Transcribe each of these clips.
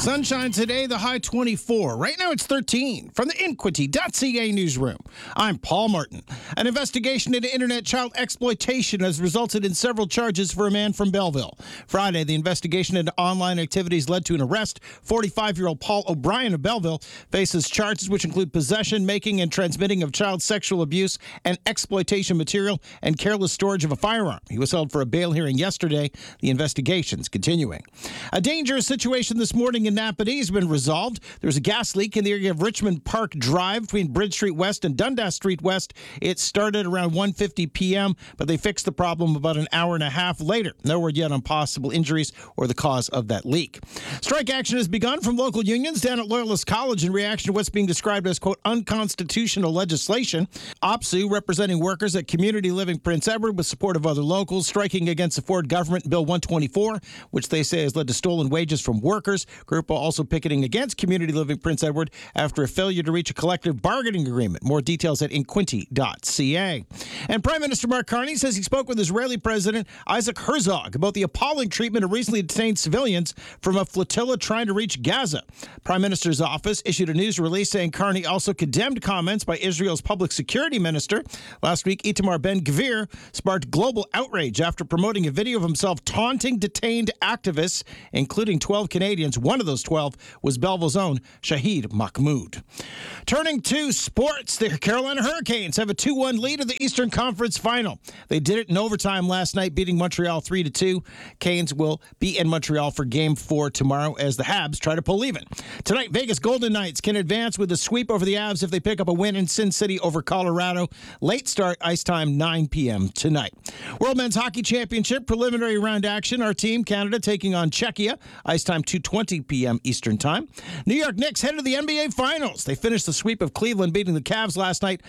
Sunshine today, the high 24. Right now it's 13. From the Inquity.ca newsroom, I'm Paul Martin. An investigation into internet child exploitation has resulted in several charges for a man from Belleville. Friday, the investigation into online activities led to an arrest. 45-year-old Paul O'Brien of Belleville faces charges which include possession, making, and transmitting of child sexual abuse and exploitation material and careless storage of a firearm. He was held for a bail hearing yesterday. The investigation's continuing. A dangerous situation this morning in Napanee has been resolved. There's a gas leak in the area of Richmond Park Drive between Bridge Street West and Dundas Street West. It started around 1:50 p.m., but they fixed the problem about an hour and a half later. No word yet on possible injuries or the cause of that leak. Strike action has begun from local unions down at Loyalist College in reaction to what's being described as, quote, unconstitutional legislation. OPSU, representing workers at Community Living Prince Edward with support of other locals, striking against the Ford government Bill 124, which they say has led to stolen wages from workers. Group also picketing against Community Living Prince Edward after a failure to reach a collective bargaining agreement. More details at inquinty.ca. And Prime Minister Mark Carney says he spoke with Israeli President Isaac Herzog about the appalling treatment of recently detained civilians from a flotilla trying to reach Gaza. Prime Minister's office issued a news release saying Carney also condemned comments by Israel's public security minister. Last week, Itamar Ben-Gvir sparked global outrage after promoting a video of himself taunting detained activists, including 12 Canadians. One of those 12 was Belleville's own Shahid Mahmoud. Turning to sports, the Carolina Hurricanes have a 2-1 lead in the Eastern Conference Final. They did it in overtime last night, beating Montreal 3-2. Canes will be in Montreal for Game 4 tomorrow as the Habs try to pull even. Tonight, Vegas Golden Knights can advance with a sweep over the Avs if they pick up a win in Sin City over Colorado. Late start, ice time 9 p.m. tonight. World Men's Hockey Championship preliminary round action. Our team, Canada, taking on Czechia. Ice time 2:20 p.m. Eastern Time. New York Knicks head to the NBA Finals. They finished the sweep of Cleveland, beating the Cavs last night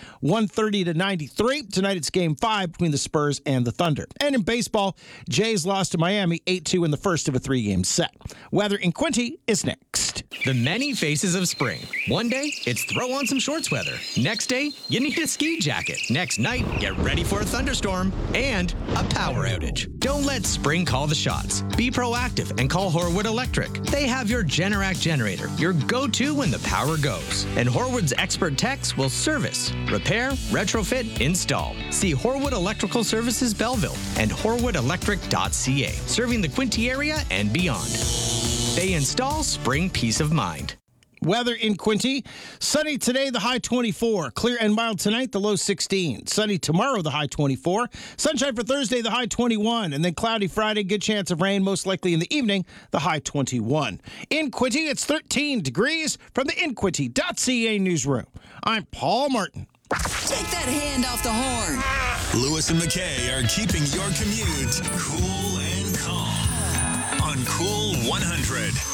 130-93. Tonight it's Game 5 between the Spurs and the Thunder. And in baseball, Jays lost to Miami 8-2 in the first of a 3-game set. Weather in Quinty is next. The many faces of spring. One day, it's throw on some shorts weather. Next day, you need a ski jacket. Next night, get ready for a thunderstorm and a power outage. Don't let spring call the shots. Be proactive and call Horwood Electric. They have your Generac generator, your go-to when the power goes. And Horwood's expert techs will service, repair, retrofit, install. See Horwood Electrical Services Belleville and horwoodelectric.ca, serving the Quinty area and beyond. They install spring peace of mind. Weather in Quinty. Sunny today, the high 24. Clear and mild tonight, the low 16. Sunny tomorrow, the high 24. Sunshine for Thursday, the high 21. And then cloudy Friday, good chance of rain, most likely in the evening, the high 21. In Quinty, it's 13 degrees. From the Inquity.ca newsroom, I'm Paul Martin. Take that hand off the horn. Lewis and McKay are keeping your commute cool and calm on Cool 100.